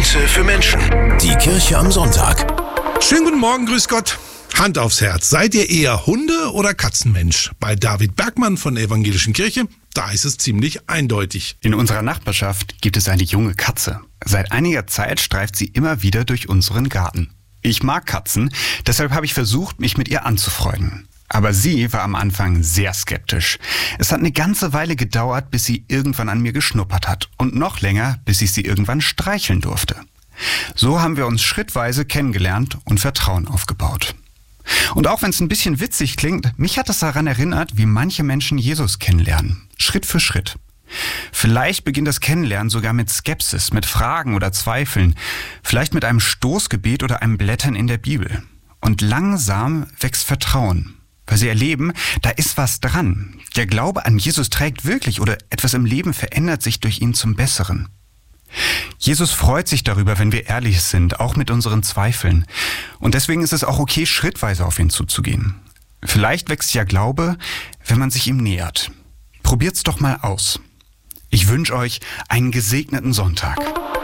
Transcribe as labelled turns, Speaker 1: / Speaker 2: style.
Speaker 1: Impulse für Menschen.
Speaker 2: Die Kirche am Sonntag.
Speaker 3: Schönen guten Morgen, grüß Gott. Hand aufs Herz, seid ihr eher Hunde- oder Katzenmensch? Bei David Bergmann von der Evangelischen Kirche, da ist es ziemlich eindeutig.
Speaker 4: In unserer Nachbarschaft gibt es eine junge Katze. Seit einiger Zeit streift sie immer wieder durch unseren Garten. Ich mag Katzen, deshalb habe ich versucht, mich mit ihr anzufreunden. Aber sie war am Anfang sehr skeptisch. Es hat eine ganze Weile gedauert, bis sie irgendwann an mir geschnuppert hat. Und noch länger, bis ich sie irgendwann streicheln durfte. So haben wir uns schrittweise kennengelernt und Vertrauen aufgebaut. Und auch wenn es ein bisschen witzig klingt, mich hat es daran erinnert, wie manche Menschen Jesus kennenlernen. Schritt für Schritt. Vielleicht beginnt das Kennenlernen sogar mit Skepsis, mit Fragen oder Zweifeln. Vielleicht mit einem Stoßgebet oder einem Blättern in der Bibel. Und langsam wächst Vertrauen. Weil sie erleben, da ist was dran. Der Glaube an Jesus trägt wirklich oder etwas im Leben verändert sich durch ihn zum Besseren. Jesus freut sich darüber, wenn wir ehrlich sind, auch mit unseren Zweifeln. Und deswegen ist es auch okay, schrittweise auf ihn zuzugehen. Vielleicht wächst ja Glaube, wenn man sich ihm nähert. Probiert's doch mal aus. Ich wünsche euch einen gesegneten Sonntag.